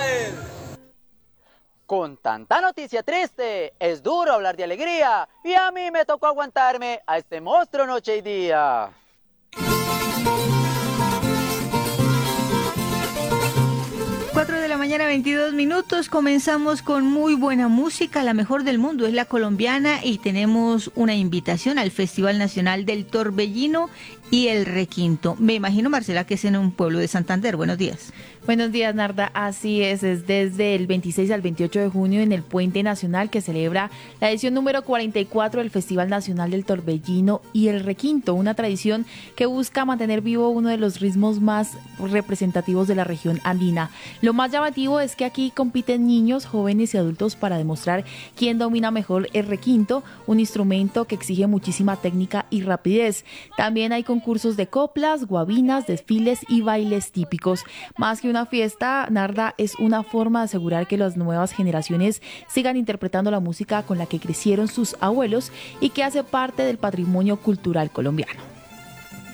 Con tanta noticia triste, es duro hablar de alegría, y a mí me tocó aguantarme a este monstruo noche y día. 4:22 a.m. Comenzamos con muy buena música, la mejor del mundo es la colombiana, y tenemos una invitación al Festival Nacional del Torbellino y el Requinto. Me imagino, Marcela, que es en un pueblo de Santander. Buenos días. Buenos días, Narda. Así es desde el 26 al 28 de junio en el Puente Nacional, que celebra la edición número 44 del Festival Nacional del Torbellino y el Requinto, una tradición que busca mantener vivo uno de los ritmos más representativos de la región andina. Lo más llamativo es que aquí compiten niños, jóvenes y adultos para demostrar quién domina mejor el requinto, un instrumento que exige muchísima técnica y rapidez. También hay concursos de coplas, guabinas, desfiles y bailes típicos. Más que una fiesta, Narda, es una forma de asegurar que las nuevas generaciones sigan interpretando la música con la que crecieron sus abuelos y que hace parte del patrimonio cultural colombiano.